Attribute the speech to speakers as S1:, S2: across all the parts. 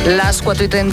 S1: Las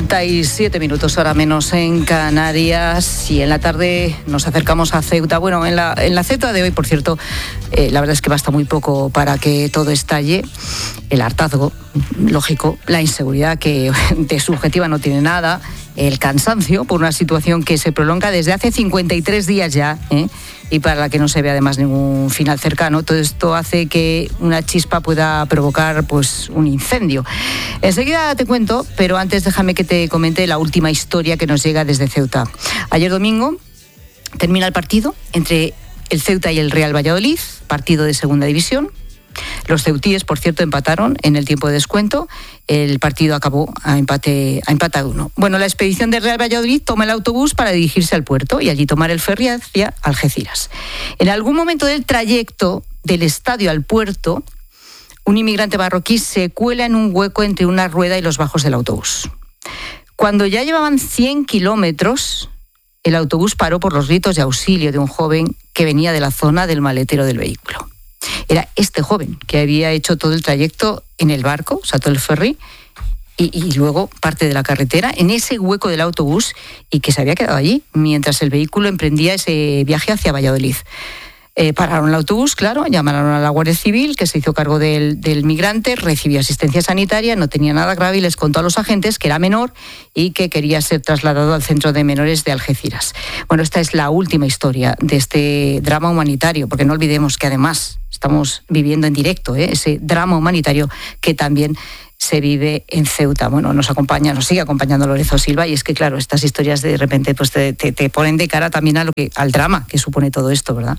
S1: 4:37, hora menos en Canarias, y en la tarde nos acercamos a Ceuta. Bueno, en la Ceuta de hoy, por cierto, la verdad es que basta muy poco para que todo estalle. El hartazgo, lógico, la inseguridad, que de subjetiva no tiene nada, el cansancio por una situación que se prolonga desde hace 53 días ya, y para la que no se ve además ningún final cercano. Todo esto hace que una chispa pueda provocar pues un incendio. Enseguida te cuento, pero antes déjame que te comente la última historia que nos llega desde Ceuta. Ayer domingo termina el partido entre el Ceuta y el Real Valladolid, partido de segunda división. Los ceutíes, por cierto, empataron en el tiempo de descuento. El partido acabó a empate a 1. Bueno, la expedición del Real Valladolid toma el autobús para dirigirse al puerto y allí tomar el ferry hacia Algeciras. En algún momento del trayecto del estadio al puerto, un inmigrante marroquí se cuela en un hueco entre una rueda y los bajos del autobús. Cuando ya llevaban 100 kilómetros, el autobús paró por los gritos de auxilio de un joven que venía de la zona del maletero del vehículo. Era este joven que había hecho todo el trayecto en el barco, o sea, todo el ferry, y luego parte de la carretera, en ese hueco del autobús, y que se había quedado allí mientras el vehículo emprendía ese viaje hacia Valladolid. Pararon el autobús, claro, llamaron a la Guardia Civil, que se hizo cargo del migrante, recibió asistencia sanitaria, no tenía nada grave y les contó a los agentes que era menor y que quería ser trasladado al centro de menores de Algeciras. Bueno, esta es la última historia de este drama humanitario, porque no olvidemos que además estamos viviendo en directo ese drama humanitario que también se vive en Ceuta. Bueno, nos sigue acompañando Lorenzo Silva, y es que, claro, estas historias de repente pues te ponen de cara también al drama que supone todo esto, ¿verdad?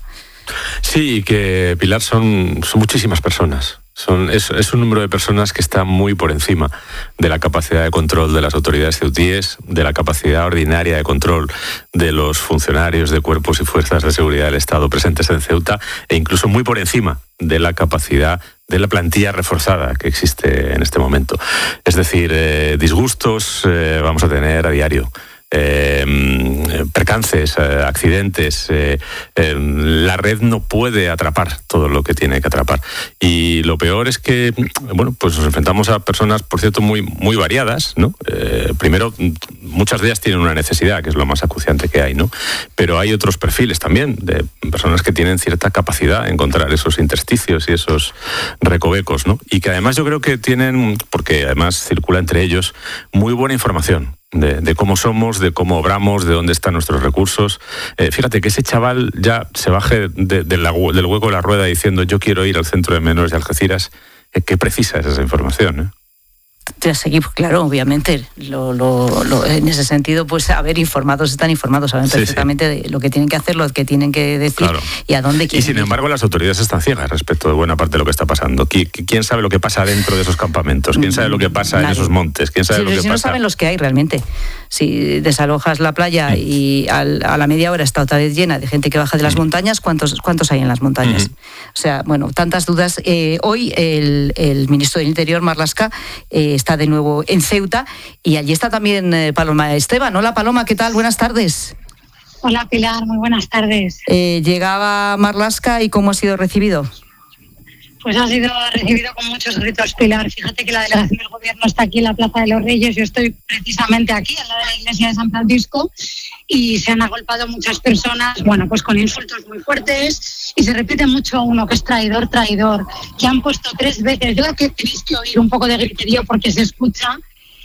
S2: Sí, que, Pilar, son muchísimas personas. Es un número de personas que está muy por encima de la capacidad de control de las autoridades ceutíes, de la capacidad ordinaria de control de los funcionarios de cuerpos y fuerzas de seguridad del Estado presentes en Ceuta, e incluso muy por encima de la capacidad de la plantilla reforzada que existe en este momento. Es decir, disgustos vamos a tener a diario. Percances, accidentes, la red no puede atrapar todo lo que tiene que atrapar, y lo peor es que, bueno, pues nos enfrentamos a personas, por cierto, muy, muy variadas, ¿no? Primero, muchas de ellas tienen una necesidad, que es lo más acuciante que hay, ¿no? Pero hay otros perfiles también de personas que tienen cierta capacidad de encontrar esos intersticios y esos recovecos, ¿no? Y que además yo creo que tienen, porque además circula entre ellos, muy buena información de cómo somos, de cómo obramos, de dónde están nuestros recursos. Fíjate que ese chaval ya se baje del hueco de la rueda diciendo yo quiero ir al centro de menores de Algeciras. ¿Qué precisa es esa información?
S1: Seguimos, claro, obviamente. En ese sentido, pues están informados, saben perfectamente de lo que tienen que hacer, lo que tienen que decir, claro, y a dónde quieren ir.
S2: Y sin embargo, las autoridades están ciegas respecto de buena parte de lo que está pasando. ¿Quién sabe lo que pasa dentro de esos campamentos? ¿Quién sabe lo que pasa en esos montes? ¿Quién sabe lo que pasa?
S1: No saben los que hay realmente. Si desalojas la playa y a la media hora está otra vez llena de gente que baja de las montañas, ¿cuántos hay en las montañas? O sea, bueno, tantas dudas. Hoy el ministro del Interior, Marlaska, está de nuevo en Ceuta, y allí está también Paloma Esteban. Hola, Paloma, ¿qué tal? Buenas tardes.
S3: Hola, Pilar, muy buenas tardes.
S1: Llegaba Marlaska, ¿y cómo ha sido recibido?
S3: Pues ha sido recibido con muchos gritos, Pilar. Fíjate que la delegación del gobierno está aquí en la Plaza de los Reyes. Yo estoy precisamente aquí, en la iglesia de San Francisco, y se han agolpado muchas personas, bueno, pues con insultos muy fuertes, y se repite mucho uno que es traidor, traidor, que han puesto 3 veces. Yo creo que tenéis que oír un poco de griterío porque se escucha.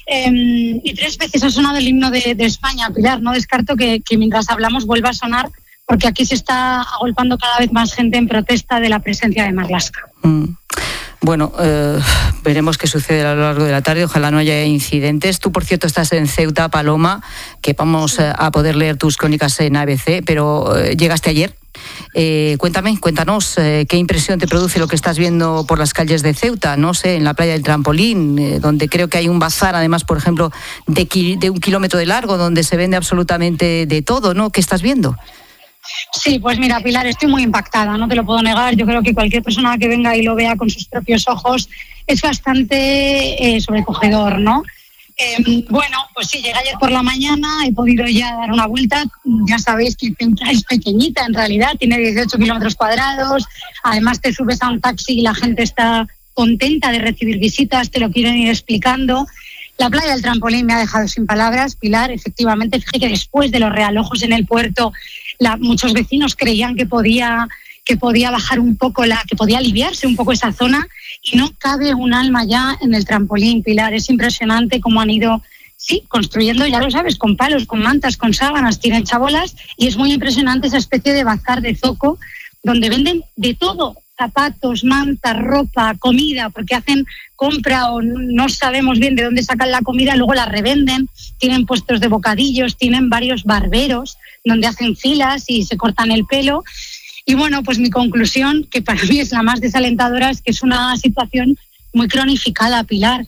S3: Y 3 veces ha sonado el himno de España, Pilar. No descarto que mientras hablamos vuelva a sonar, porque aquí se está agolpando cada vez más gente en protesta de la presencia de Marlaska.
S1: Bueno, veremos qué sucede a lo largo de la tarde. Ojalá no haya incidentes. Tú, por cierto, estás en Ceuta, Paloma, que vamos a poder leer tus crónicas en ABC, pero llegaste ayer. Cuéntanos qué impresión te produce lo que estás viendo por las calles de Ceuta, no sé, en la playa del Trampolín, donde creo que hay un bazar, además, por ejemplo, de 1 kilómetro de largo, donde se vende absolutamente de todo, ¿no? ¿Qué estás viendo?
S3: Sí, pues mira, Pilar, estoy muy impactada, no te lo puedo negar. Yo creo que cualquier persona que venga y lo vea con sus propios ojos es bastante sobrecogedor, ¿no? Bueno, pues sí, llegué ayer por la mañana, he podido ya dar una vuelta. Ya sabéis que Ceuta es pequeñita en realidad, tiene 18 kilómetros cuadrados. Además te subes a un taxi y la gente está contenta de recibir visitas, te lo quieren ir explicando. La playa del Trampolín me ha dejado sin palabras, Pilar. Efectivamente, fíjate que después de los realojos en el puerto, muchos vecinos creían que podía bajar un poco, que podía aliviarse un poco esa zona, y no cabe un alma ya en el Trampolín, Pilar. Es impresionante cómo han ido, sí, construyendo, ya lo sabes, con palos, con mantas, con sábanas, tienen chabolas, y es muy impresionante esa especie de bazar de zoco donde venden de todo: zapatos, mantas, ropa, comida, porque hacen compra o no sabemos bien de dónde sacan la comida, luego la revenden. Tienen puestos de bocadillos, tienen varios barberos donde hacen filas y se cortan el pelo. Y bueno, pues mi conclusión, que para mí es la más desalentadora, es que es una situación muy cronificada, Pilar.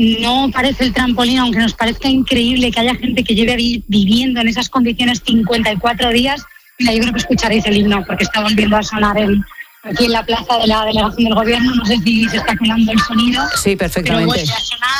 S3: No parece el Trampolín, aunque nos parezca increíble que haya gente que lleve viviendo en esas condiciones 54 días. Mira, yo creo que escucharéis el himno, porque está volviendo a sonar aquí en la plaza de la delegación del gobierno. No sé si se está colando el sonido.
S1: Sí, perfectamente.
S3: Pero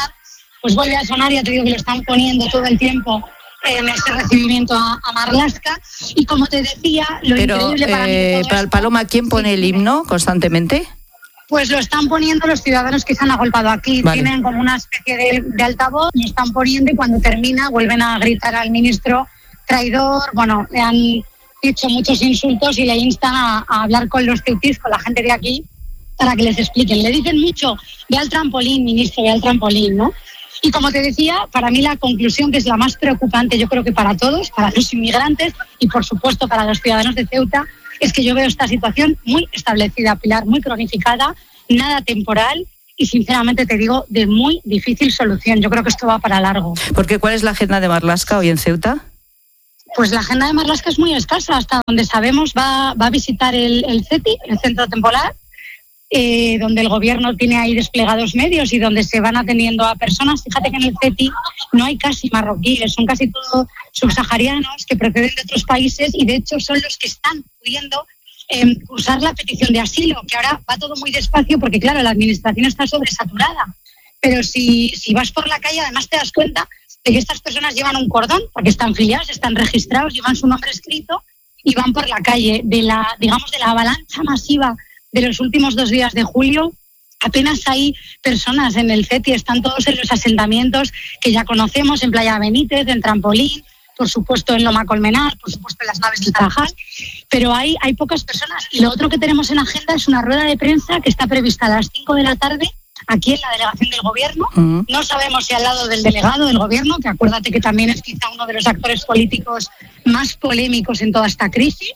S3: vuelve a sonar, ya te digo que lo están poniendo todo el tiempo en este recibimiento a Marlaska. Y como te decía, increíble para mí...
S1: Paloma, ¿quién pone el himno constantemente?
S3: Pues lo están poniendo los ciudadanos que se han agolpado aquí. Vale. Tienen como una especie de altavoz, lo están poniendo, y cuando termina vuelven a gritar al ministro traidor. Bueno, le han dicho muchos insultos y le instan a hablar con los ceutís, con la gente de aquí, para que les expliquen. Le dicen mucho: ve al Trampolín, ministro, ve al Trampolín, ¿no? Y como te decía, para mí la conclusión, que es la más preocupante, yo creo que para todos, para los inmigrantes y por supuesto para los ciudadanos de Ceuta, es que yo veo esta situación muy establecida, Pilar, muy cronificada, nada temporal y, sinceramente te digo, de muy difícil solución. Yo creo que esto va para largo.
S1: Porque ¿cuál es la agenda de Marlaska hoy en Ceuta?
S3: Pues la agenda de Marlaska es muy escasa. Hasta donde sabemos va a visitar el CETI, el Centro Temporal, donde el gobierno tiene ahí desplegados medios y donde se van atendiendo a personas. Fíjate que en el CETI no hay casi marroquíes, son casi todos subsaharianos que proceden de otros países, y de hecho son los que están pudiendo cursar la petición de asilo, que ahora va todo muy despacio porque, claro, la administración está sobresaturada. Pero si vas por la calle, además te das cuenta de que estas personas llevan un cordón, porque están filiados, están registrados, llevan su nombre escrito y van por la calle. De la avalancha masiva de los últimos 2 días de julio, apenas hay personas en el CETI, están todos en los asentamientos que ya conocemos, en Playa Benítez, en Trampolín, por supuesto en Loma Colmenar, por supuesto en las naves del Tarajal, pero hay pocas personas. Y lo otro que tenemos en agenda es una rueda de prensa que está prevista a las 5 de la tarde aquí en la delegación del gobierno. No sabemos si al lado del delegado del gobierno, que acuérdate que también es quizá uno de los actores políticos más polémicos en toda esta crisis,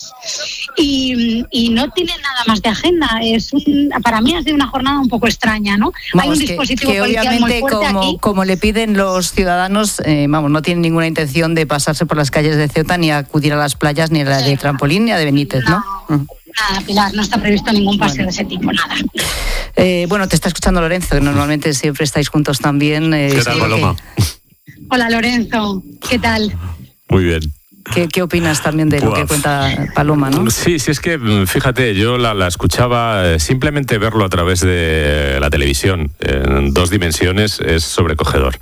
S3: y no tiene nada más de agenda. Para mí ha sido una jornada un poco extraña, ¿no?
S1: Vamos,
S3: hay un dispositivo
S1: que
S3: policial
S1: obviamente,
S3: muy fuerte aquí.
S1: como le piden los ciudadanos, no tienen ninguna intención de pasarse por las calles de Ceuta, ni acudir a las playas, ni a la de Trampolín, ni a de Benítez, ¿no?
S3: Nada, Pilar, no está previsto ningún paseo de ese tipo, nada.
S1: Te está escuchando Lorenzo, que normalmente siempre estáis juntos también.
S2: ¿Qué tal, Paloma?
S3: Hola, Lorenzo, ¿qué tal?
S2: Muy bien.
S1: ¿Qué opinas también de lo que cuenta Paloma, no?
S2: Sí, es que, fíjate, yo la escuchaba, simplemente verlo a través de la televisión, en 2 dimensiones, es sobrecogedor.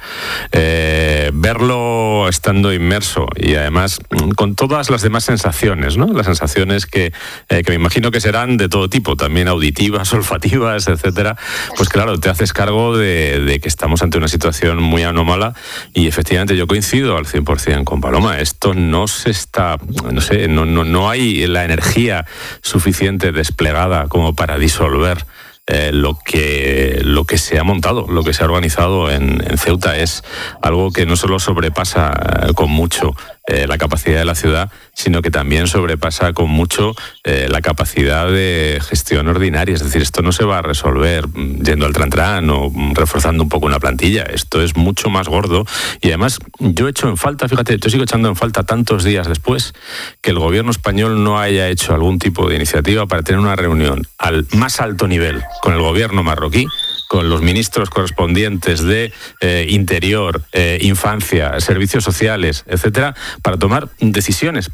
S2: Verlo estando inmerso y además con todas las demás sensaciones, ¿no? Las sensaciones que me imagino que serán de todo tipo, también auditivas, olfativas, etcétera. Pues claro, te haces cargo de que estamos ante una situación muy anómala, y efectivamente yo coincido al 100% con Paloma. Esto no hay la energía suficiente desplegada como para disolver lo que se ha montado, lo que se ha organizado en Ceuta. Es algo que no solo sobrepasa con mucho la capacidad de la ciudad, sino que también sobrepasa con mucho la capacidad de gestión ordinaria. Es decir, esto no se va a resolver yendo al tran-tran o reforzando un poco una plantilla. Esto es mucho más gordo, y además yo sigo echando en falta tantos días después que el gobierno español no haya hecho algún tipo de iniciativa para tener una reunión al más alto nivel con el gobierno marroquí, con los ministros correspondientes de Interior, Infancia, Servicios Sociales, etcétera, para tomar decisiones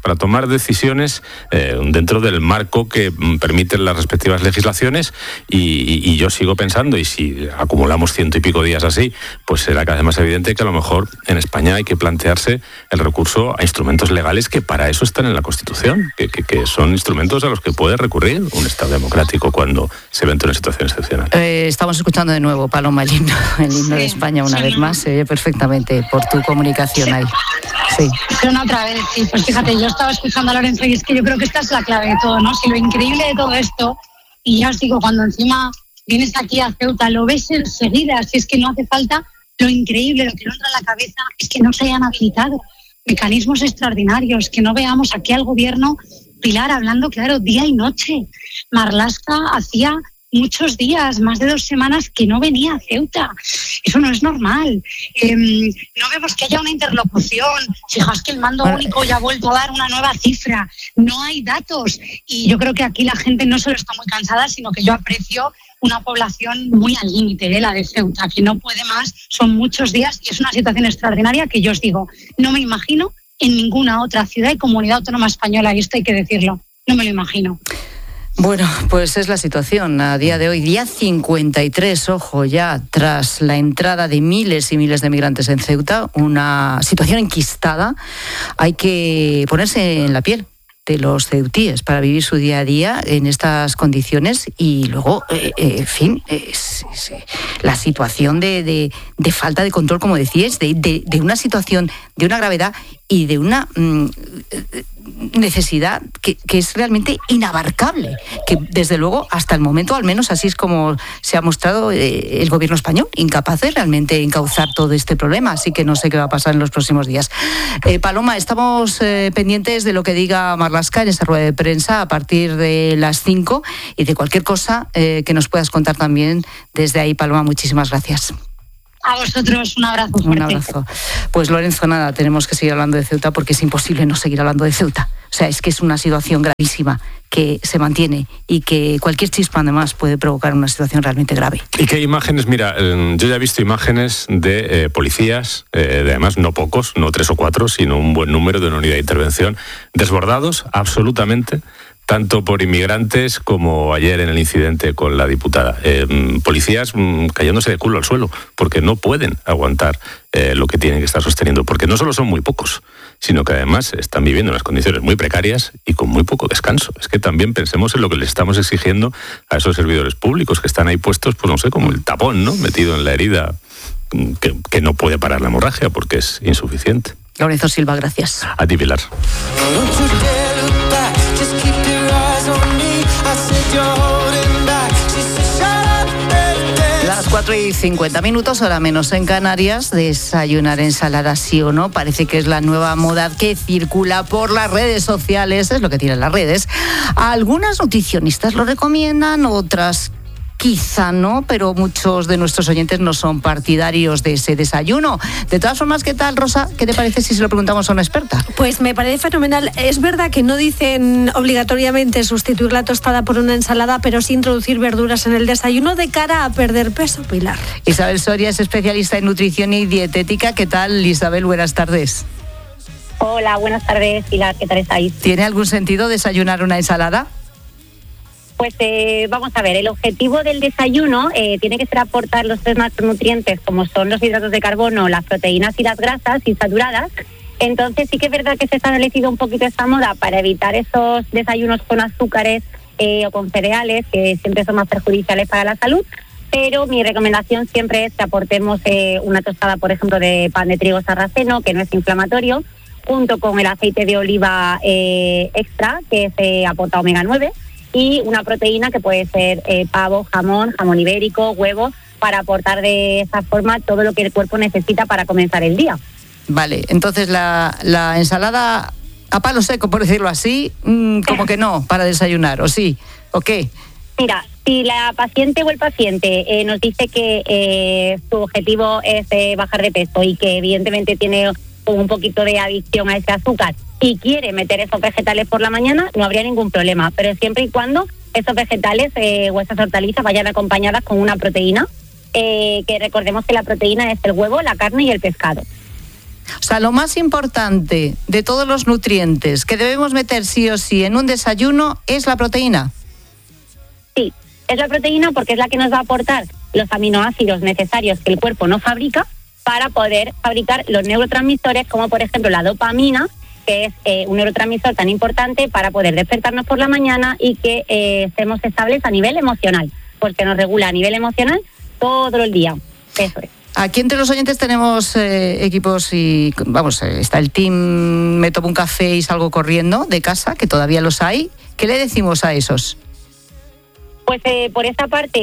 S2: dentro del marco que permiten las respectivas legislaciones. Y yo sigo pensando, y si acumulamos 100 y pico días así, pues será cada vez más evidente que a lo mejor en España hay que plantearse el recurso a instrumentos legales que para eso están en la Constitución, que son instrumentos a los que puede recurrir un Estado democrático cuando se ve ante una situación excepcional.
S1: Estamos escuchando escuchando de nuevo, Paloma, el himno de España una vez más. Se oye perfectamente por tu comunicación ahí. Sí.
S3: Pero otra vez, sí. Pues fíjate, yo estaba escuchando a Lorenzo y es que yo creo que esta es la clave de todo, ¿no? Si lo increíble de todo esto, y ya os digo, cuando encima vienes aquí a Ceuta, lo ves enseguida, si es que no hace falta, lo increíble, lo que no entra en la cabeza es que no se hayan habilitado mecanismos extraordinarios, que no veamos aquí al gobierno, Pilar, hablando claro, día y noche. Marlaska hacía muchos días, más de 2 semanas que no venía a Ceuta. Eso no es normal. No vemos que haya una interlocución. Fijaos que el mando único ya ha vuelto a dar una nueva cifra. No hay datos. Y yo creo que aquí la gente no solo está muy cansada, sino que yo aprecio una población muy al límite, la de Ceuta, que no puede más. Son muchos días y es una situación extraordinaria que yo os digo, no me imagino en ninguna otra ciudad y comunidad autónoma española, y esto hay que decirlo, no me lo imagino.
S1: Bueno, pues es la situación a día de hoy, día 53, ojo, ya tras la entrada de miles y miles de migrantes en Ceuta, una situación enquistada. Hay que ponerse en la piel de los ceutíes para vivir su día a día en estas condiciones y luego, en fin, la situación de falta de control, como decíais, de una situación, de una gravedad y de una necesidad que es realmente inabarcable, que desde luego hasta el momento, al menos así es como se ha mostrado el gobierno español, incapaz de realmente encauzar todo este problema, así que no sé qué va a pasar en los próximos días. Paloma, estamos pendientes de lo que diga Marlaska en esa rueda de prensa a partir de las 5 y de cualquier cosa que nos puedas contar también desde ahí. Paloma, muchísimas gracias.
S3: A vosotros, un abrazo fuerte.
S1: Un abrazo. Pues Lorenzo, nada, tenemos que seguir hablando de Ceuta porque es imposible no seguir hablando de Ceuta. O sea, es que es una situación gravísima que se mantiene y que cualquier chispa además puede provocar una situación realmente grave.
S2: ¿Y qué imágenes? Mira, yo ya he visto imágenes de policías, además no pocos, no 3 o 4, sino un buen número de una unidad de intervención, desbordados absolutamente, tanto por inmigrantes como ayer en el incidente con la diputada. Policías cayéndose de culo al suelo, porque no pueden aguantar lo que tienen que estar sosteniendo, porque no solo son muy pocos, sino que además están viviendo en unas condiciones muy precarias y con muy poco descanso. Es que también pensemos en lo que les estamos exigiendo a esos servidores públicos que están ahí puestos, pues no sé, como el tapón, ¿no?, metido en la herida, que no puede parar la hemorragia porque es insuficiente.
S1: Lorenzo Silva, gracias.
S2: A ti, Pilar.
S1: Las 4:50, hora menos en Canarias. Desayunar ensalada, sí o no, parece que es la nueva moda que circula por las redes sociales, es lo que tienen las redes. Algunas nutricionistas lo recomiendan, otras quizá no, pero muchos de nuestros oyentes no son partidarios de ese desayuno. De todas formas, ¿qué tal, Rosa? ¿Qué te parece si se lo preguntamos a una experta?
S4: Pues me parece fenomenal. Es verdad que no dicen obligatoriamente sustituir la tostada por una ensalada, pero sí introducir verduras en el desayuno de cara a perder peso, Pilar.
S1: Isabel Soria es especialista en nutrición y dietética. ¿Qué tal, Isabel? Buenas tardes.
S5: Hola, buenas tardes, Pilar. ¿Qué tal estáis?
S1: ¿Tiene algún sentido desayunar una ensalada?
S5: Pues vamos a ver, el objetivo del desayuno tiene que ser aportar los 3 macronutrientes, como son los hidratos de carbono, las proteínas y las grasas insaturadas. Entonces sí que es verdad que se ha establecido un poquito esta moda para evitar esos desayunos con azúcares o con cereales, que siempre son más perjudiciales para la salud. Pero mi recomendación siempre es que aportemos una tostada, por ejemplo, de pan de trigo sarraceno, que no es inflamatorio, junto con el aceite de oliva extra, que aporta omega 9, y una proteína que puede ser pavo, jamón ibérico, huevo, para aportar de esa forma todo lo que el cuerpo necesita para comenzar el día.
S1: Vale, entonces la ensalada a palo seco, por decirlo así, como que no, para desayunar, ¿o sí? ¿O qué?
S5: Mira, si la paciente o el paciente nos dice que su objetivo es bajar de peso y que evidentemente tiene un poquito de adicción a ese azúcar y quiere meter esos vegetales por la mañana, no habría ningún problema, pero siempre y cuando esos vegetales o esas hortalizas vayan acompañadas con una proteína, que recordemos que la proteína es el huevo, la carne y el pescado.
S1: O sea, lo más importante de todos los nutrientes que debemos meter sí o sí en un desayuno es la proteína.
S5: Sí, es la proteína porque es la que nos va a aportar los aminoácidos necesarios que el cuerpo no fabrica para poder fabricar los neurotransmisores, como por ejemplo la dopamina, que es un neurotransmisor tan importante para poder despertarnos por la mañana y que estemos estables a nivel emocional, porque nos regula a nivel emocional todo el día. Eso es.
S1: Aquí entre los oyentes tenemos equipos y, vamos, está el team Me tomo un café y salgo corriendo de casa, que todavía los hay. ¿Qué le decimos a esos?
S5: Pues por esta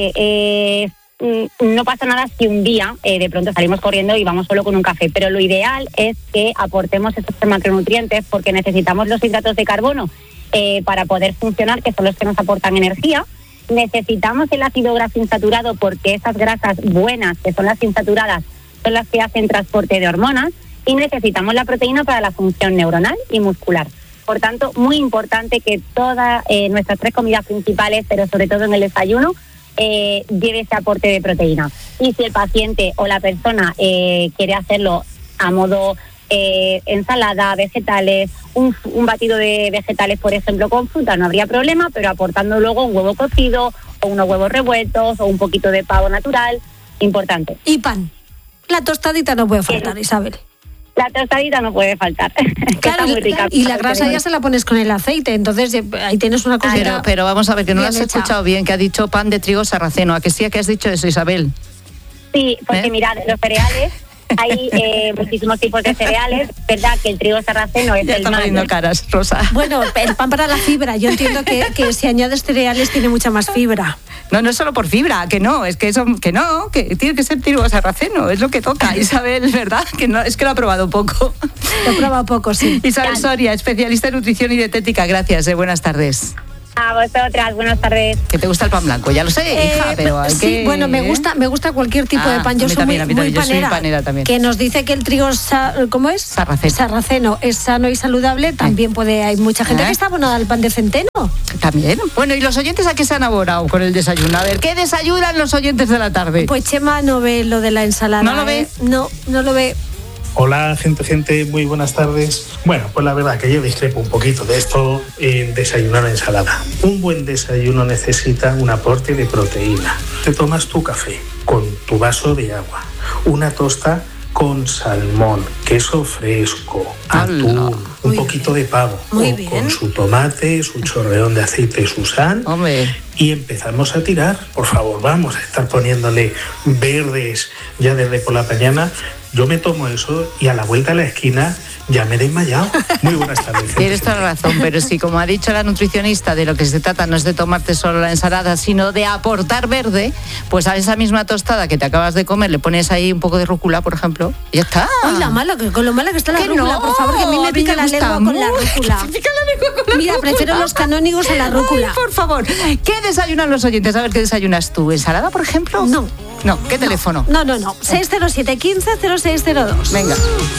S5: parte, no pasa nada si un día de pronto salimos corriendo y vamos solo con un café, pero lo ideal es que aportemos esos macronutrientes porque necesitamos los hidratos de carbono para poder funcionar, que son los que nos aportan energía. Necesitamos el ácido graso insaturado porque esas grasas buenas, que son las insaturadas, son las que hacen transporte de hormonas, y necesitamos la proteína para la función neuronal y muscular. Por tanto, muy importante que todas nuestras 3 comidas principales, pero sobre todo en el desayuno, lleve ese aporte de proteína. Y si el paciente o la persona quiere hacerlo a modo ensalada, vegetales, un batido de vegetales, por ejemplo, con fruta, no habría problema, pero aportando luego un huevo cocido o unos huevos revueltos o un poquito de pavo natural, importante.
S4: Y pan. La tostadita no puede faltar, Isabel.
S5: La tostadita no puede faltar.
S4: Claro,
S5: está muy rica.
S4: Y la grasa ya se la pones con el aceite, entonces ahí tienes una cosita.
S1: Pero vamos a ver, que no lo has
S4: hecha.
S1: escuchado bien, que ha dicho pan de trigo sarraceno. ¿A que sí que has dicho eso, Isabel?
S5: Sí, porque mirad, los cereales, hay muchísimos tipos de cereales, verdad que el trigo sarraceno es
S1: Ya
S5: el
S1: está
S5: más...
S1: poniendo caras, Rosa.
S4: Bueno, el pan para la fibra. Yo entiendo que si añades cereales tiene mucha más fibra.
S1: No es solo por fibra, que no, es que eso, que no, que tiene que ser trigo sarraceno, es lo que toca, Isabel, ¿verdad? Que no, es que lo ha probado poco.
S4: Lo he probado poco, sí.
S1: Isabel Soria, especialista en nutrición y dietética, gracias, buenas tardes.
S5: A vosotras, buenas tardes.
S1: Que te gusta el pan blanco, ya lo sé, hija, pero hay
S4: sí,
S1: que...
S4: bueno, me gusta cualquier tipo de pan. Yo soy muy
S1: yo
S4: panera.
S1: soy panera también.
S4: Que nos dice que el trigo, ¿cómo es? Sarraceno es sano y saludable. También hay mucha gente que está abonada al pan de centeno.
S1: También. Bueno, ¿y los oyentes a qué se han abonado con el desayuno? A ver, ¿qué desayunan los oyentes de la tarde?
S4: Pues Chema no ve lo de la ensalada.
S1: ¿No lo ve?
S4: No lo ve.
S6: Hola, gente, muy buenas tardes. Bueno, pues la verdad que yo discrepo un poquito de esto en desayunar ensalada. Un buen desayuno necesita un aporte de proteína. Te tomas tu café con tu vaso de agua, una tosta con salmón, queso fresco, atún, un poquito de pavo, con su tomate, su chorreón de aceite, su sal.
S1: Hombre.
S6: Y empezamos a tirar. Por favor, vamos a estar poniéndole verdes ya desde por la mañana. Yo me tomo eso y a la vuelta a la esquina ya me he desmayado. Muy buenas tardes.
S1: Tienes toda la razón, pero sí, como ha dicho la nutricionista, de lo que se trata no es de tomarte solo la ensalada, sino de aportar verde, pues a esa misma tostada que te acabas de comer le pones ahí un poco de rúcula, por ejemplo, y ya está.
S4: Ay, con lo mala que está la rúcula, por favor, que a mí me pica la lengua con la rúcula. Mira, prefiero los canónigos a la rúcula.
S1: Ay, por favor, ¿qué desayunan los oyentes? A ver, ¿qué desayunas tú? ¿Ensalada, por ejemplo?
S4: No.
S1: ¿Qué teléfono?
S4: No. 607 15 0602.
S1: Venga.